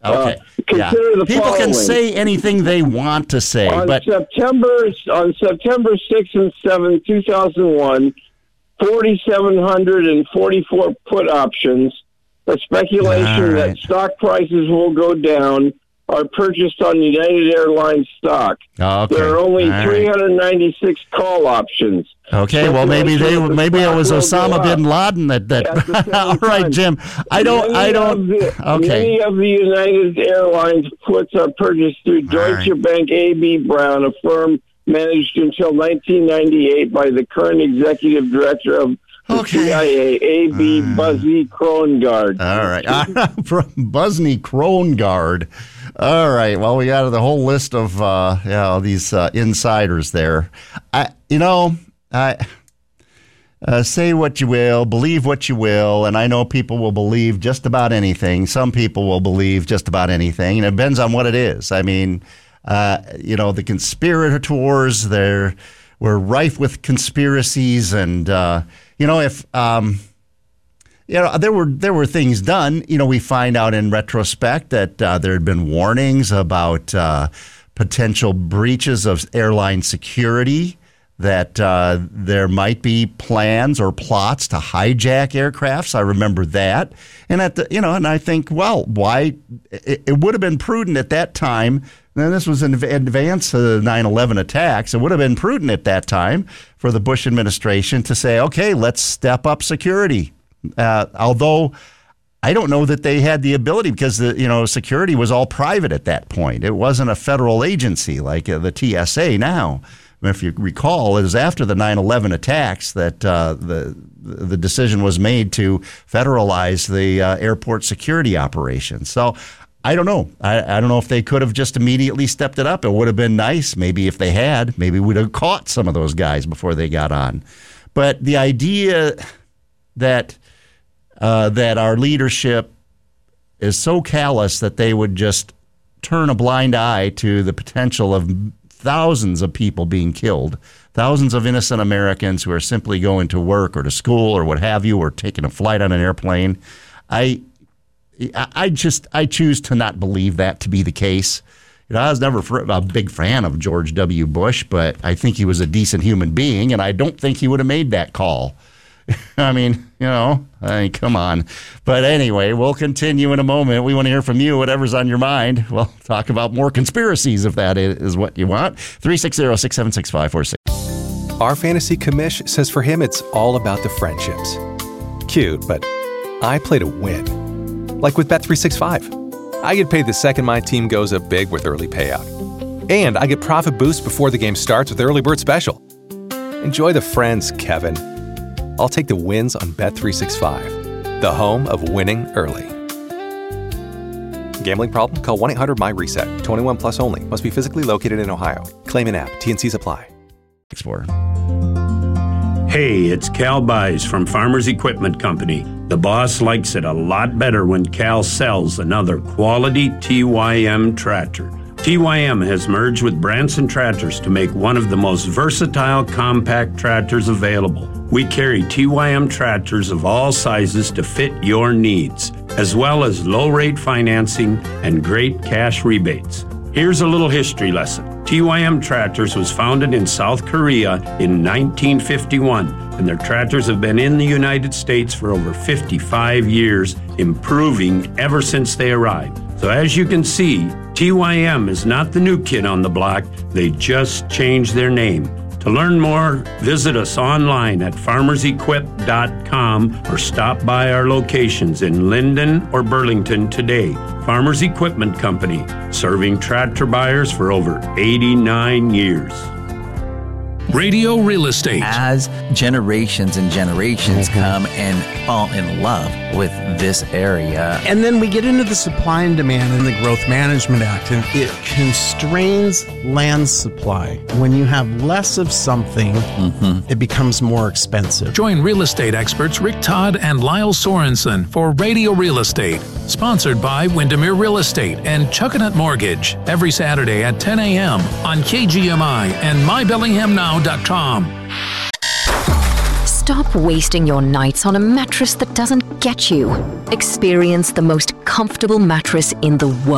Okay. Consider the People following. can say anything they want to say, On September 6th and 7th, 2001, 4,744 put options, a speculation that stock prices will go down, are purchased on United Airlines stock. Okay. There are only 396 call options. Okay, well maybe it was Osama bin Laden that. All right, Jim. I don't. Okay. Many of the United Airlines puts are purchased through Deutsche Bank AB Brown, a firm managed until 1998 by the current executive director of the CIA, A.B. Buzzy Krongard. All right. Buzzy Krongard. All right. Well, we got the whole list of these insiders there. Say what you will, believe what you will, and I know people will believe just about anything. Some people will believe just about anything, and it depends on what it is. I mean, the conspirators, we're rife with conspiracies, and if there were things done. We find out in retrospect that there had been warnings about potential breaches of airline security, that there might be plans or plots to hijack aircrafts. I remember that, and and I think, well, why? It would have been prudent at that time. And this was in advance of the 9/11 attacks. It would have been prudent at that time for the Bush administration to say, okay, let's step up security. Although I don't know that they had the ability, because security was all private at that point. It wasn't a federal agency like the TSA now. If you recall, it was after the 9/11 attacks that the decision was made to federalize the airport security operations. So I don't know. I don't know if they could have just immediately stepped it up. It would have been nice. Maybe if they had, maybe we'd have caught some of those guys before they got on. But the idea that our leadership is so callous that they would just turn a blind eye to the potential of thousands of people being killed, thousands of innocent Americans who are simply going to work or to school or what have you, or taking a flight on an airplane. I choose to not believe that to be the case. I was never a big fan of George W. Bush, but I think he was a decent human being, and I don't think he would have made that call. I mean, come on. But anyway, we'll continue in a moment. We want to hear from you, whatever's on your mind. We'll talk about more conspiracies if that is what you want. 360-676-546. Our fantasy commish says for him it's all about the friendships. Cute, but I play to win. Like with Bet365. I get paid the second my team goes up big with early payout. And I get profit boost before the game starts with Early Bird Special. Enjoy the friends, Kevin. I'll take the wins on Bet365, the home of winning early. Gambling problem? Call 1-800-MY-RESET. 21 plus only. Must be physically located in Ohio. Claim in app. T&Cs apply. Hey, it's Cal Buys from Farmers Equipment Company. The boss likes it a lot better when Cal sells another quality TYM tractor. TYM has merged with Branson Tractors to make one of the most versatile compact tractors available. We carry TYM tractors of all sizes to fit your needs, as well as low-rate financing and great cash rebates. Here's a little history lesson. TYM Tractors was founded in South Korea in 1951, and their tractors have been in the United States for over 55 years, improving ever since they arrived. So as you can see, TYM is not the new kid on the block. They just changed their name. To learn more, visit us online at farmersequip.com or stop by our locations in Linden or Burlington today. Farmers Equipment Company, serving tractor buyers for over 89 years. Radio Real Estate. As generations and generations come and fall in love with this area. And then we get into the supply and demand in the Growth Management Act, and it constrains land supply. When you have less of something, it becomes more expensive. Join real estate experts Rick Todd and Lyle Sorensen for Radio Real Estate, sponsored by Windermere Real Estate and Chuckanut Mortgage, every Saturday at 10 a.m. on KGMI and MyBellinghamNow.com. Stop wasting your nights on a mattress that doesn't get you. Experience the most comfortable mattress in the world.